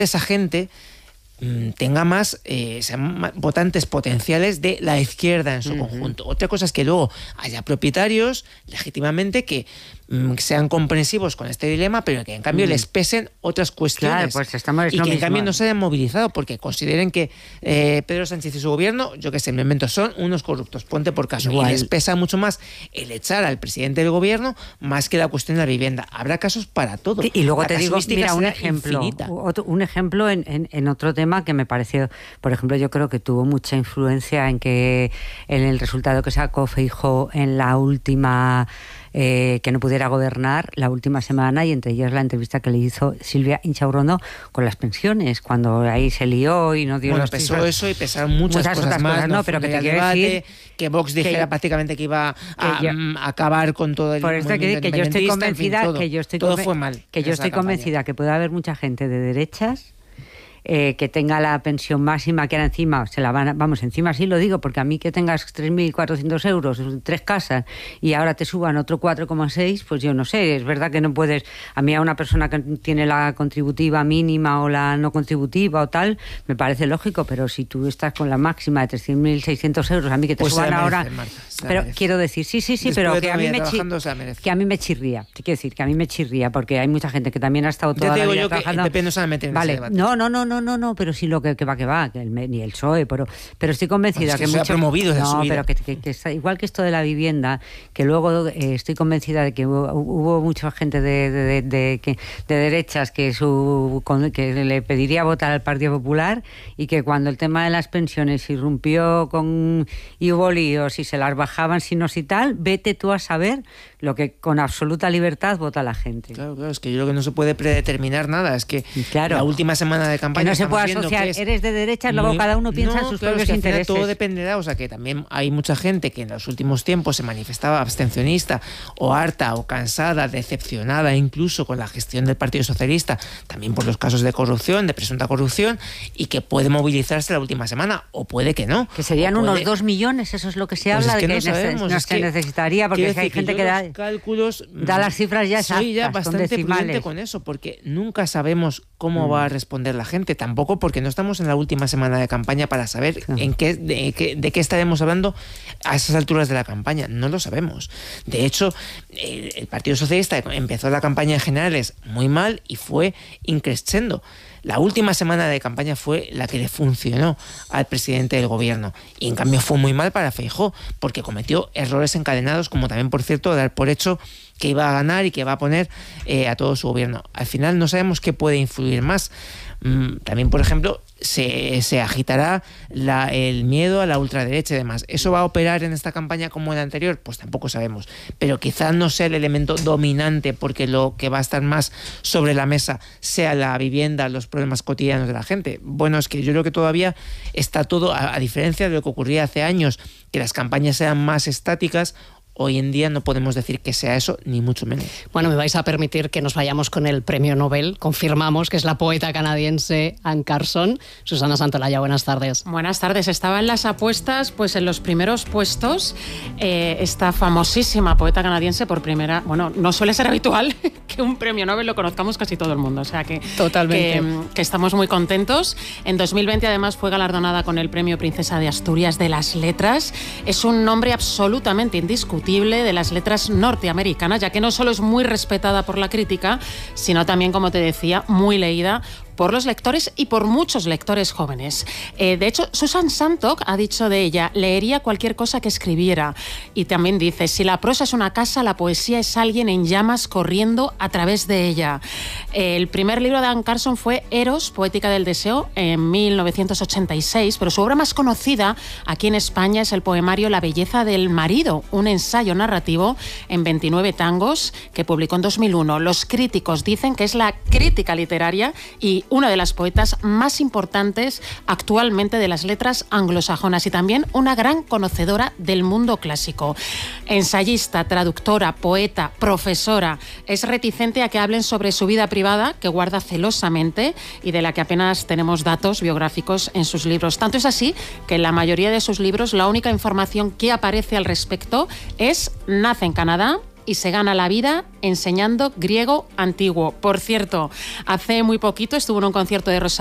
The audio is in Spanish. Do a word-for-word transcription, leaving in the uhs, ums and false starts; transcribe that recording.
esa gente tenga más, eh, sean más votantes potenciales de la izquierda en su uh-huh. conjunto. Otra cosa es que luego haya propietarios, legítimamente, que mm, sean comprensivos con este dilema, pero que en cambio uh-huh. les pesen otras cuestiones. Claro, pues estamos, y que mismo. en cambio no se hayan movilizado porque consideren que eh, Pedro Sánchez y su gobierno, yo que sé, me invento, son unos corruptos, ponte por caso. Igual. Y les pesa mucho más el echar al presidente del gobierno más que la cuestión de la vivienda. Habrá casos para todo. Y luego la te digo, mira, un ejemplo, otro, un ejemplo en, en, en otro tema que me pareció, por ejemplo, yo creo que tuvo mucha influencia en que en el resultado que sacó Feijóo en la última eh, que no pudiera gobernar la última semana, y entre ellas la entrevista que le hizo Silvia Inchaurrondo con las pensiones, cuando ahí se lió y no dio bueno, los pesó cifras. eso y pesaron muchas, muchas cosas más, cosas, no, no pero que te quiero debate, decir que Vox dijera que, prácticamente que iba a, que yo, a acabar con todo el por esto que, que yo estoy convencida, en fin, todo, que yo estoy todo fue mal. Que yo estoy convencida que puede haber mucha gente de derechas Eh, que tenga la pensión máxima, que era encima, se la van a, vamos, encima sí lo digo, porque a mí que tengas tres mil cuatrocientos euros, tres casas, y ahora te suban otro cuatro coma seis, pues yo no sé, es verdad que no puedes, a mí a una persona que tiene la contributiva mínima o la no contributiva o tal, me parece lógico, pero si tú estás con la máxima de tres mil seiscientos euros, a mí que te pues suban merece, ahora, Marta, pero merece. Quiero decir, sí, sí, sí, Después pero de que a, mí me chi- que a mí me chirría, te quiero decir, que a mí me chirría, porque hay mucha gente que también ha estado toda ya te la digo vida yo trabajando. Que el P P no se va a meter en vale, ese debate. no, no, no, no, no, no, pero sí lo que, que va, que va, que el, ni el P S O E, pero, pero estoy convencida pues que, que se mucho, ha promovido no, su vida. pero que, que, que está, igual que esto de la vivienda, que luego eh, estoy convencida de que hubo, hubo mucha gente de, de, de, de, de, de derechas que, su, con, que le pediría votar al Partido Popular, y que cuando el tema de las pensiones irrumpió con, y hubo líos y se las bajaban sin y tal, vete tú a saber lo que con absoluta libertad vota la gente. Claro, claro, es que yo creo que no se puede predeterminar nada, es que claro, la última semana de campaña que no se puede asociar, es eres de derechas, luego cada uno piensa no, en sus claro, propios es que intereses. Todo dependerá, o sea que también hay mucha gente que en los últimos tiempos se manifestaba abstencionista o harta o cansada, decepcionada incluso con la gestión del Partido Socialista, también por los casos de corrupción, de presunta corrupción, y que puede movilizarse la última semana, o puede que no. Que serían puede... unos dos millones, eso es lo que se pues habla, es que de que, no sabemos, neces- es que necesitaría, porque hay decir, gente que, que da cálculos, da las cifras ya exactas, soy ya bastante decimales. prudente con eso, porque nunca sabemos cómo mm. va a responder la gente, tampoco porque no estamos en la última semana de campaña para saber mm. en qué, de, qué, de qué estaremos hablando a esas alturas de la campaña, no lo sabemos. De hecho, el, el Partido Socialista empezó la campaña en generales muy mal y fue increciendo. La última semana de campaña fue la que le funcionó al presidente del gobierno, y en cambio fue muy mal para Feijóo, porque cometió errores encadenados, como también, por cierto, dar por hecho que iba a ganar y que va a poner eh, a todo su gobierno. Al final no sabemos qué puede influir más. Mm, también, por ejemplo, se, se agitará la, el miedo a la ultraderecha y demás. ¿Eso va a operar en esta campaña como en la anterior? Pues tampoco sabemos. Pero quizás no sea el elemento dominante, porque lo que va a estar más sobre la mesa sea la vivienda, los problemas cotidianos de la gente. Bueno, es que yo creo que todavía está todo, a, a diferencia de lo que ocurría hace años, que las campañas eran más estáticas. Hoy en día no podemos decir que sea eso, ni mucho menos. Bueno, me vais a permitir que nos vayamos con el premio Nobel. Confirmamos que es la poeta canadiense Anne Carson. Susana Santolaya, buenas tardes. Buenas tardes. Estaba en las apuestas, pues en los primeros puestos, eh, esta famosísima poeta canadiense por primera... Bueno, no suele ser habitual que un premio Nobel lo conozcamos casi todo el mundo. O sea que, Totalmente. que, que estamos muy contentos. En dos mil veinte, además, fue galardonada con el premio Princesa de Asturias de las Letras. Es un nombre absolutamente indiscutible de las letras norteamericanas, ya que no solo es muy respetada por la crítica, sino también, como te decía, muy leída por los lectores y por muchos lectores jóvenes. Eh, de hecho, Susan Sontag ha dicho de ella, leería cualquier cosa que escribiera. Y también dice, si la prosa es una casa, la poesía es alguien en llamas corriendo a través de ella. Eh, el primer libro de Anne Carson fue Eros, Poética del Deseo, en mil novecientos ochenta y seis, pero su obra más conocida aquí en España es el poemario La belleza del marido, un ensayo narrativo en veintinueve tangos que publicó en dos mil uno. Los críticos dicen que es la crítica literaria y una de las poetas más importantes actualmente de las letras anglosajonas, y también una gran conocedora del mundo clásico. Ensayista, traductora, poeta, profesora, es reticente a que hablen sobre su vida privada, que guarda celosamente y de la que apenas tenemos datos biográficos en sus libros. Tanto es así que en la mayoría de sus libros la única información que aparece al respecto es nace en Canadá, y se gana la vida enseñando griego antiguo. Por cierto, hace muy poquito estuvo en un concierto de Rosalía